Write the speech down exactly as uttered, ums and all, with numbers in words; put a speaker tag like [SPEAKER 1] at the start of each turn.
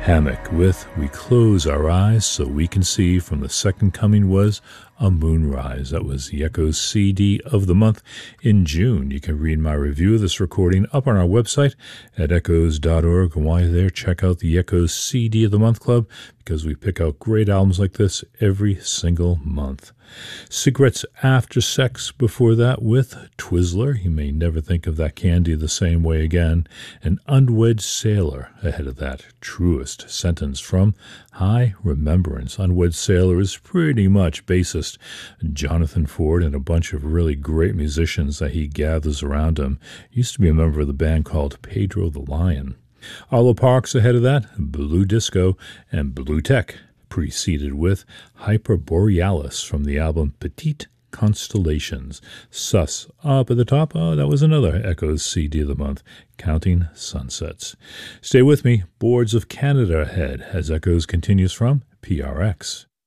[SPEAKER 1] Hammock with We Close Our Eyes So We Can See from the Second Coming was A Moonrise. That was the Echoes C D of the month in June. You can read my review of this recording up on our website at echoes dot org. And while you're there, check out the Echoes C D of the Month Club because we pick out great albums like this every single month. Cigarettes After Sex before that with Twizzler. You may never think of that candy the same way again. An Unwed Sailor ahead of that. Truest Sentence from High Remembrance. Unwed Sailor is pretty much bassist Jonathan Ford and a bunch of really great musicians that he gathers around him. He used to be a member of the band called Pedro the Lion. Arlo Parks ahead of that. Blue Disco and Blue Tech, preceded with Hyperborealis from the album Petite Constellations. Sus up at the top. Oh, that was another Echoes C D of the month, Counting Sunsets. Stay with me. Boards of Canada ahead as Echoes continues from P R X.